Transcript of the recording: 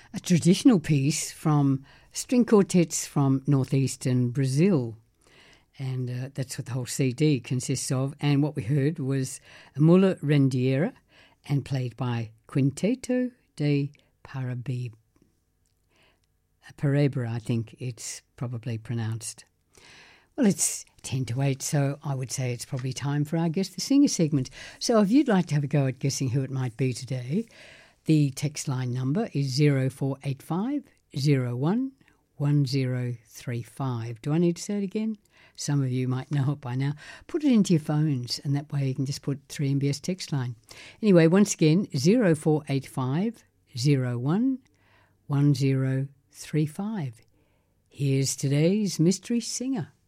a traditional piece from string quartets from northeastern Brazil. And that's what the whole CD consists of. And what we heard was Mula Rendiera, and played by Quinteto de Paraíba, I think it's probably pronounced. Well, it's 10 to 8, so I would say it's probably time for our Guess the Singer segment. So if you'd like to have a go at guessing who it might be today, the text line number is 0485 01 1035. Do I need to say it again? Some of you might know it by now. Put it into your phones, and that way you can just put 3MBS text line. Anyway, once again, 0485 01 1035. Here's today's mystery singer.